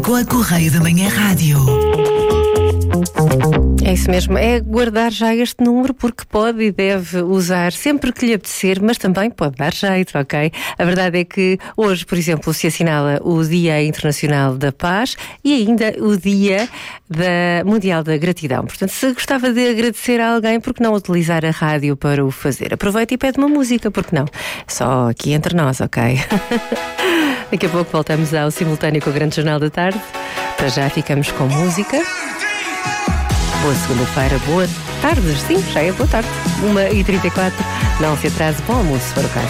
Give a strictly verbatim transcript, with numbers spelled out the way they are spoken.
Com a Correio da Manhã Rádio. É isso mesmo, é guardar já este número, porque pode e deve usar sempre que lhe apetecer, mas também pode dar jeito, ok? A verdade é que hoje, por exemplo, se assinala o Dia Internacional da Paz e ainda o Dia da Mundial da Gratidão. Portanto, se gostava de agradecer a alguém, por que não utilizar a rádio para o fazer? Aproveita e pede uma música, por que não? Só aqui entre nós, ok? Daqui a pouco voltamos ao simultâneo com o Grande Jornal da Tarde. Para já ficamos com música. Boa segunda-feira, boa tarde, sim, já é boa tarde. uma e trinta e quatro, não se atrase, bom almoço, se for o caso.